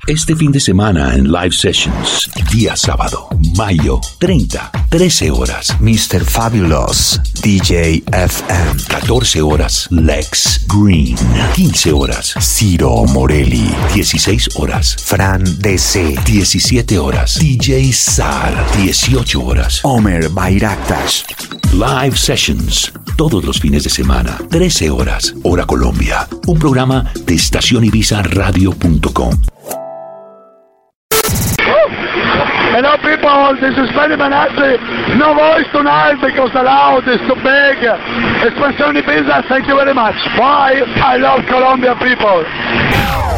Este fin de semana en Live Sessions, día sábado, mayo 30, 13 horas, Mr. Fabulous, DJ FM. 14 horas, Lex Green. 15 horas, Ciro Morelli. 16 horas, Fran DC. 17 horas, DJ Sar. 18 horas, Omer Bayraktas. Live Sessions, todos los fines de semana, 13 horas, hora Colombia. Un programa de estacionibiza.radio.com. Hello people, this is Benny Benassi. No voice tonight because the loud is too big. Espansione Ibiza, thank you very much. Bye, I love Colombia people.